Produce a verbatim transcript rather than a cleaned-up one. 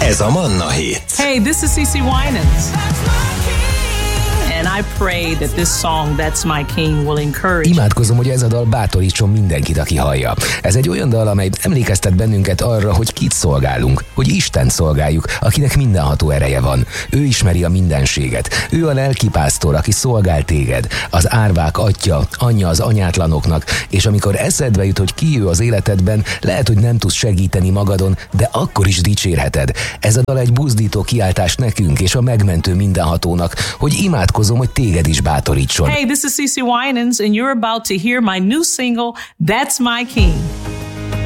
Ez a Manna Hit. Hey, this is CeCe Winans. And I pray that this song, That's My King, will encourage. Imádkozom, hogy ez a dal bátorítson mindenkit, aki hallja. Ez egy olyan dal, amely emlékeztet bennünket arra, hogy kit szolgálunk, hogy Istent szolgáljuk, akinek mindenható ereje van. Ő ismeri a mindenséget. Ő a lelkipásztor, aki szolgál téged, az árvák atya, anyja az anyátlanoknak, és amikor eszedbe jut, hogy ki ő az életedben, lehet, hogy nem tudsz segíteni magadon, de akkor is dicsérheted. Ez a dal egy buzdító kiáltás nekünk és a megmentő mindenhatónak, hogy imádkozom, hogy téged is bátorítson. Hey, this is CeCe Winans, and you're about to hear my new single, That's My King.